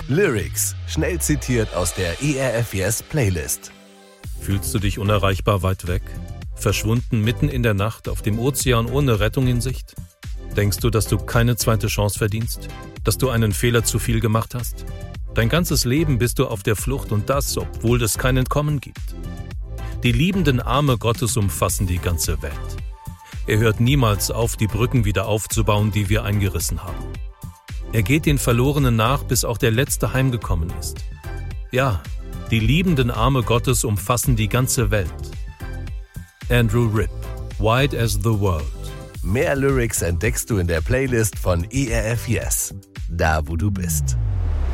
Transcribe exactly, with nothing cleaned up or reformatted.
Lyrics, schnell zitiert aus der E R F Yes Playlist. Fühlst du dich unerreichbar weit weg? Verschwunden mitten in der Nacht auf dem Ozean ohne Rettung in Sicht? Denkst du, dass du keine zweite Chance verdienst? Dass du einen Fehler zu viel gemacht hast? Dein ganzes Leben bist du auf der Flucht und das, obwohl es kein Entkommen gibt. Die liebenden Arme Gottes umfassen die ganze Welt. Er hört niemals auf, die Brücken wieder aufzubauen, die wir eingerissen haben. Er geht den Verlorenen nach, bis auch der Letzte heimgekommen ist. Ja, die liebenden Arme Gottes umfassen die ganze Welt. Andrew Ripp, Wide as the World. Mehr Lyrics entdeckst du in der Playlist von E R F Yes, da wo du bist.